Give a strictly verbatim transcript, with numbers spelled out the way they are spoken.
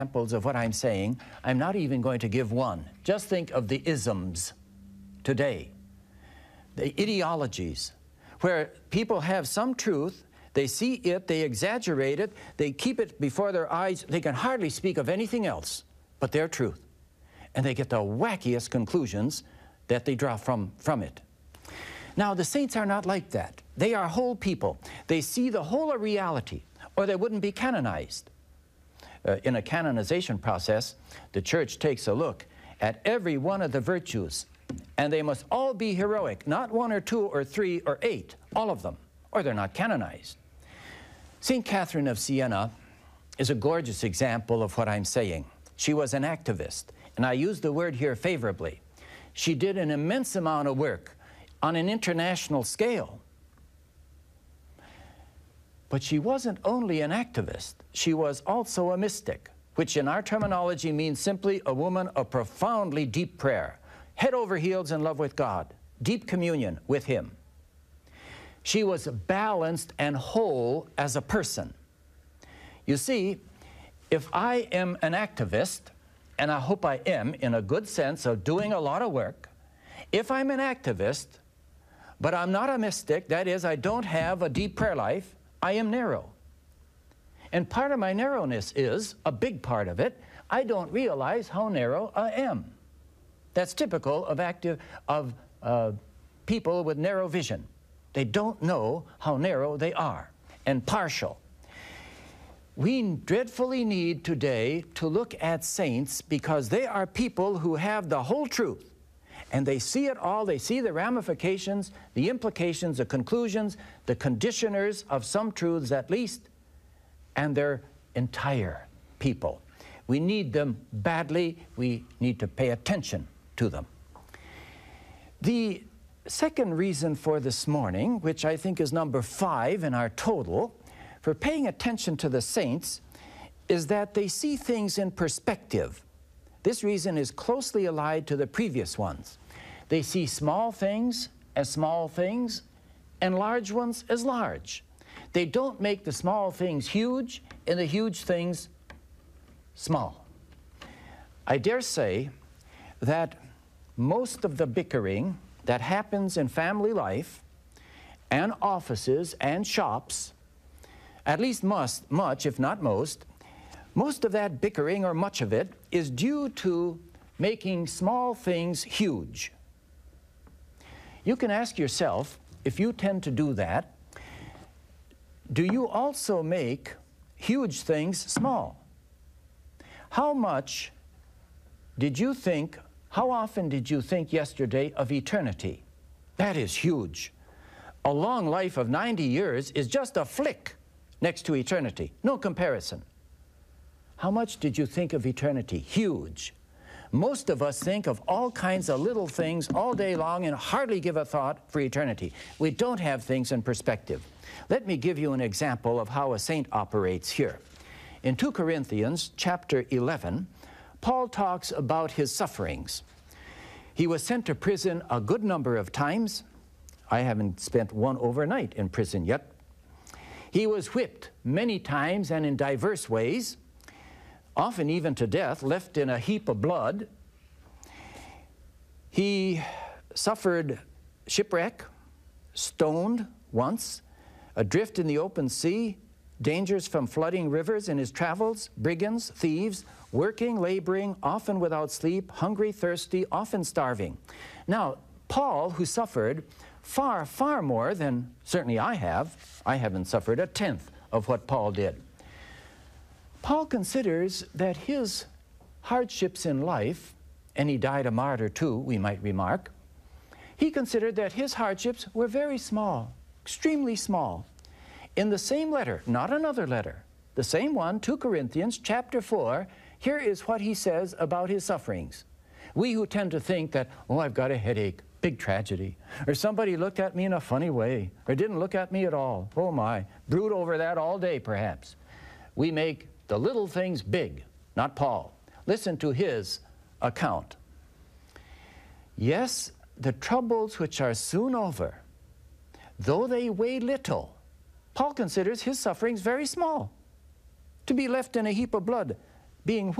examples of what I'm saying. I'm not even going to give one. Just think of the isms today, the ideologies, where people have some truth, they see it, they exaggerate it, they keep it before their eyes, they can hardly speak of anything else but their truth. And they get the wackiest conclusions that they draw from, from it. Now, the saints are not like that. They are whole people. They see the whole of reality, or they wouldn't be canonized. Uh, in a canonization process, the church takes a look at every one of the virtues, and they must all be heroic, not one or two or three or eight, all of them, or they're not canonized. Saint Catherine of Siena is a gorgeous example of what I'm saying. She was an activist, and I use the word here favorably. She did an immense amount of work on an international scale. But she wasn't only an activist, she was also a mystic, which in our terminology means simply a woman of profoundly deep prayer, head over heels in love with God, deep communion with Him. She was balanced and whole as a person. You see, if I am an activist, and I hope I am in a good sense of doing a lot of work, if I'm an activist, but I'm not a mystic, that is, I don't have a deep prayer life, I am narrow. And part of my narrowness is, a big part of it, I don't realize how narrow I am. That's typical of active, of uh, people with narrow vision. They don't know how narrow they are, and partial. We dreadfully need today to look at saints because they are people who have the whole truth. And they see it all, they see the ramifications, the implications, the conclusions, the conditioners of some truths at least, and they're entire people. We need them badly, we need to pay attention to them. The second reason for this morning, which I think is number five in our total, for paying attention to the saints, is that they see things in perspective. This reason is closely allied to the previous ones. They see small things as small things and large ones as large. They don't make the small things huge and the huge things small. I dare say that most of the bickering that happens in family life and offices and shops, at least must, much, if not most, most of that bickering, or much of it, is due to making small things huge. You can ask yourself, if you tend to do that, do you also make huge things small? How much did you think, how often did you think yesterday of eternity? That is huge. A long life of ninety years is just a flick next to eternity. No comparison. How much did you think of eternity? Huge. Most of us think of all kinds of little things all day long and hardly give a thought for eternity. We don't have things in perspective. Let me give you an example of how a saint operates here. In Second Corinthians chapter eleven, Paul talks about his sufferings. He was sent to prison a good number of times. I haven't spent one overnight in prison yet. He was whipped many times and in diverse ways, often even to death, left in a heap of blood. He suffered shipwreck, stoned once, adrift in the open sea, dangers from flooding rivers in his travels, brigands, thieves, working, laboring, often without sleep, hungry, thirsty, often starving. Now, Paul, who suffered far, far more than certainly I have, I haven't suffered a tenth of what Paul did. Paul considers that his hardships in life, and he died a martyr too, we might remark, he considered that his hardships were very small, extremely small. In the same letter, not another letter, the same one, Second Corinthians chapter four, here is what he says about his sufferings. We who tend to think that, oh, I've got a headache, big tragedy, or somebody looked at me in a funny way, or didn't look at me at all, oh my, brood over that all day perhaps. We make the little things big, not Paul. Listen to his account. Yes, the troubles which are soon over, though they weigh little, Paul considers his sufferings very small. To be left in a heap of blood, being